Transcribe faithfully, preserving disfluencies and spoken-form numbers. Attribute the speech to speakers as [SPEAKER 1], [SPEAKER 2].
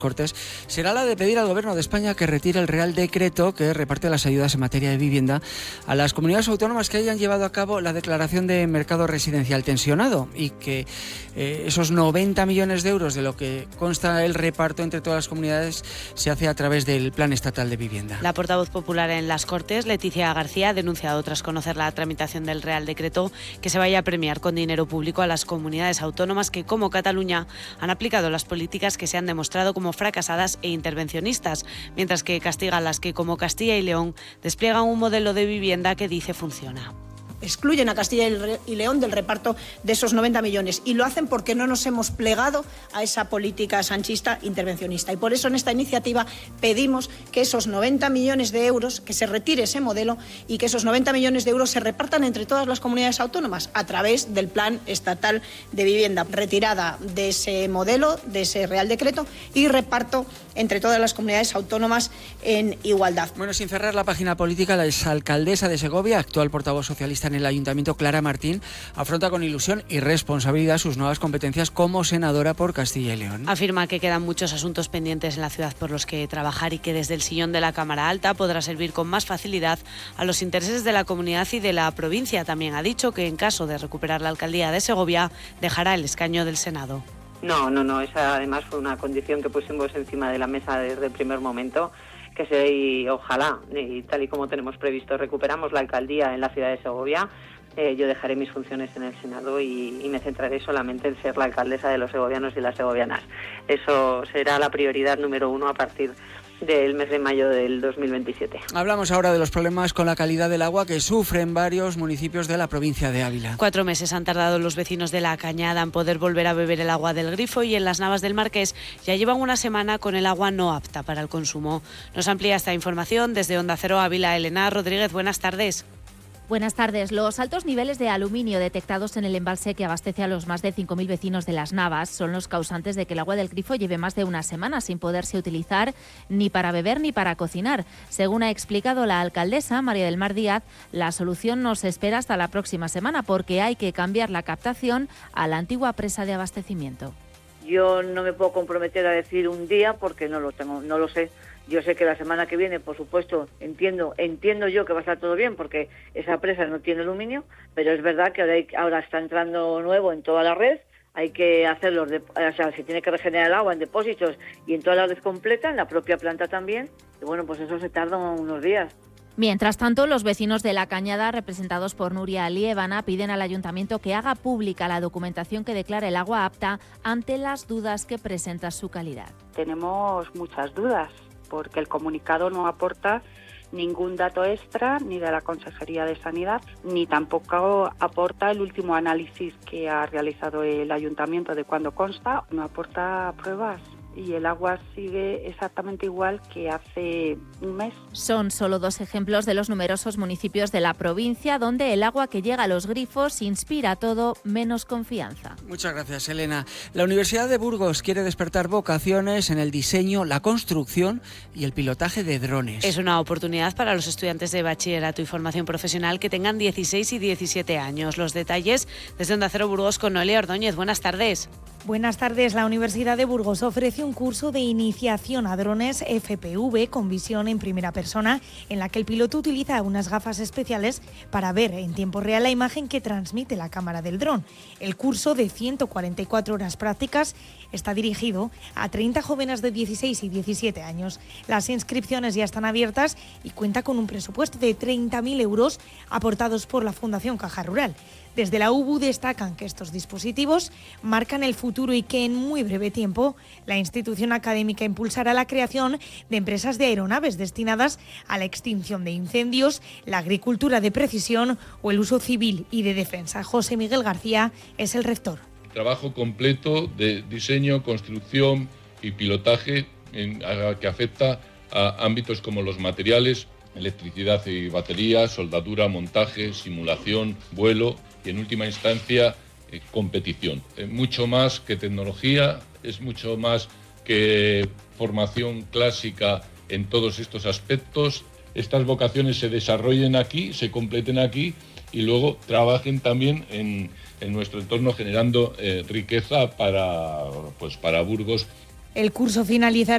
[SPEAKER 1] Cortes será la de pedir al Gobierno de España que retire el Real Decreto que reparte las ayudas en materia de vivienda a las comunidades autónomas que hayan llevado a cabo la declaración de mercado residencial tensionado y que eh, esos noventa millones de euros de lo que consta el reparto entre todas las comunidades se hace a través del Plan Estatal de Vivienda.
[SPEAKER 2] La portavoz popular en las Cortes, Leticia García, ha denunciado tras conocer la tramitación del Real Decreto que se vaya a premiar con dinero público a las comunidades autónomas que, como Cataluña, han aplicado las políticas que se han demostrado como fracasadas e intervencionistas, mientras que castiga a las que, como Castilla y León, despliegan un modelo de vivienda que dice funciona.
[SPEAKER 3] Excluyen a Castilla y León del reparto de esos noventa millones y lo hacen porque no nos hemos plegado a esa política sanchista intervencionista. Y por eso en esta iniciativa pedimos que esos noventa millones de euros, que se retire ese modelo y que esos noventa millones de euros se repartan entre todas las comunidades autónomas a través del Plan Estatal de Vivienda. Retirada de ese modelo, de ese Real Decreto y reparto entre todas las comunidades autónomas en igualdad.
[SPEAKER 1] Bueno, sin cerrar la página política, la exalcaldesa de Segovia, actual portavoz socialista en el Ayuntamiento, Clara Martín, afronta con ilusión y responsabilidad sus nuevas competencias como senadora por Castilla y León.
[SPEAKER 2] Afirma que quedan muchos asuntos pendientes en la ciudad por los que trabajar y que desde el sillón de la Cámara Alta podrá servir con más facilidad a los intereses de la comunidad y de la provincia. También ha dicho que en caso de recuperar la alcaldía de Segovia, dejará el escaño del Senado.
[SPEAKER 4] No, no, no, esa además fue una condición que pusimos encima de la mesa desde el primer momento, que se, y ojalá, y tal y como tenemos previsto, recuperamos la alcaldía en la ciudad de Segovia, eh, yo dejaré mis funciones en el Senado y, y me centraré solamente en ser la alcaldesa de los segovianos y las segovianas. Eso será la prioridad número uno a partir del mes de mayo del dos mil veintisiete.
[SPEAKER 1] Hablamos ahora de los problemas con la calidad del agua que sufren varios municipios de la provincia de Ávila.
[SPEAKER 2] Cuatro meses han tardado los vecinos de La Cañada en poder volver a beber el agua del grifo y en las Navas del Marqués ya llevan una semana con el agua no apta para el consumo. Nos amplía esta información desde Onda Cero Ávila, Elena Rodríguez. Buenas tardes.
[SPEAKER 5] Buenas tardes. Los altos niveles de aluminio detectados en el embalse que abastece a los más de cinco mil vecinos de Las Navas son los causantes de que el agua del grifo lleve más de una semana sin poderse utilizar ni para beber ni para cocinar. Según ha explicado la alcaldesa María del Mar Díaz, la solución no se espera hasta la próxima semana porque hay que cambiar la captación a la antigua presa de abastecimiento.
[SPEAKER 6] Yo no me puedo comprometer a decir un día porque no lo tengo, no lo sé. Yo sé que la semana que viene, por supuesto, entiendo entiendo yo que va a estar todo bien porque esa presa no tiene aluminio, pero es verdad que ahora, hay, ahora está entrando nuevo en toda la red, hay que hacerlo, o sea, se tiene que regenerar el agua en depósitos y en toda la red completa, en la propia planta también, y bueno, pues eso se tarda unos días.
[SPEAKER 5] Mientras tanto, los vecinos de La Cañada, representados por Nuria Liébana, piden al ayuntamiento que haga pública la documentación que declara el agua apta ante las dudas que presenta su calidad.
[SPEAKER 7] Tenemos muchas dudas, porque el comunicado no aporta ningún dato extra ni de la Consejería de Sanidad, ni tampoco aporta el último análisis que ha realizado el Ayuntamiento de cuándo consta, no aporta pruebas. Y el agua sigue exactamente igual que hace un mes.
[SPEAKER 5] Son solo dos ejemplos de los numerosos municipios de la provincia donde el agua que llega a los grifos inspira todo menos confianza.
[SPEAKER 1] Muchas gracias, Elena. La Universidad de Burgos quiere despertar vocaciones en el diseño, la construcción y el pilotaje de drones.
[SPEAKER 2] Es una oportunidad para los estudiantes de bachillerato y formación profesional que tengan dieciséis y diecisiete años. Los detalles desde Onda Cero Burgos con Noelia Ordóñez. Buenas tardes.
[SPEAKER 8] Buenas tardes. La Universidad de Burgos ofrece un curso de iniciación a drones F P V con visión en primera persona, en la que el piloto utiliza unas gafas especiales para ver en tiempo real la imagen que transmite la cámara del dron. El curso de ciento cuarenta y cuatro horas prácticas está dirigido a treinta jóvenes de dieciséis y diecisiete años. Las inscripciones ya están abiertas y cuenta con un presupuesto de treinta mil euros aportados por la Fundación Caja Rural. Desde la U B U destacan que estos dispositivos marcan el futuro y que en muy breve tiempo la institución académica impulsará la creación de empresas de aeronaves destinadas a la extinción de incendios, la agricultura de precisión o el uso civil y de defensa. José Miguel García es el rector.
[SPEAKER 9] Trabajo completo de diseño, construcción y pilotaje en, a, que afecta a ámbitos como los materiales, electricidad y baterías, soldadura, montaje, simulación, vuelo y en última instancia eh, competición. Eh, mucho más que tecnología, es mucho más que formación clásica en todos estos aspectos. Estas vocaciones se desarrollen aquí, se completen aquí y luego trabajen también en, en nuestro entorno generando eh, riqueza para, pues, para Burgos.
[SPEAKER 8] El curso finalizará